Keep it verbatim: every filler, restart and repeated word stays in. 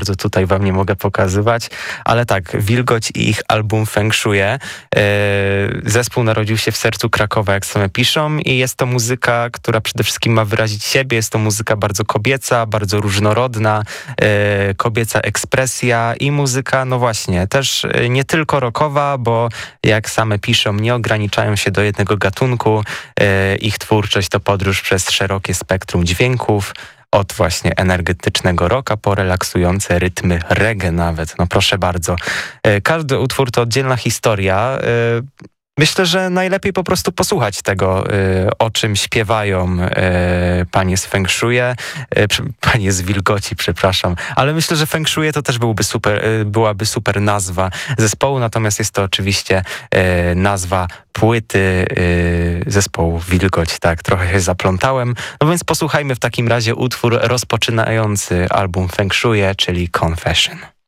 bardzo tutaj wam nie mogę pokazywać, ale tak, Wilgoć i ich album Feng Shui. Zespół narodził się w sercu Krakowa, jak same piszą, i jest to muzyka, która przede wszystkim ma wyrazić siebie. Jest to muzyka bardzo kobieca, bardzo różnorodna, kobieca ekspresja i muzyka, no właśnie, też nie tylko rockowa, bo jak same piszą, nie ograniczają się do jednego gatunku. Ich twórczość to podróż przez szerokie spektrum dźwięków, od właśnie energetycznego rocka po relaksujące rytmy reggae nawet. No proszę bardzo. Każdy utwór to oddzielna historia. Myślę, że najlepiej po prostu posłuchać tego, o czym śpiewają panie z Feng Shui, panie z Wilgoci, przepraszam. Ale myślę, że Feng Shui to też byłby super, byłaby super nazwa zespołu, natomiast jest to oczywiście nazwa płyty zespołu Wilgoć. Tak, trochę się zaplątałem. No więc posłuchajmy w takim razie utwór rozpoczynający album Feng Shui, czyli Confession.